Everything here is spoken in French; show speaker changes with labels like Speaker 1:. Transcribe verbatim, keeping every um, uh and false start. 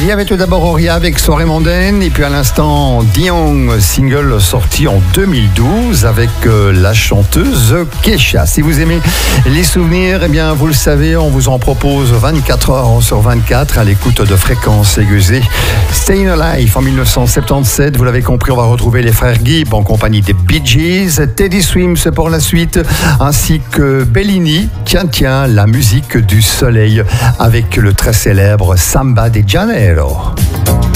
Speaker 1: y avait tout d'abord Oria avec Soirée mondaine et puis à l'instant Dion, single sorti en deux mille douze avec euh, la chanteuse Kesha. Si vous aimez les souvenirs, eh bien vous le savez, on vous en propose vingt-quatre heures sur vingt-quatre à l'écoute de Fréquences Aiguisées. Stayin' Alive en dix-neuf cent soixante-dix-sept, vous l'avez compris, on va retrouver les frères Gibb en compagnie des Bee Gees, Teddy Swims pour la suite, ainsi que Bellini, tiens tiens, la musique du soleil avec le très célèbre Samba de Janeiro.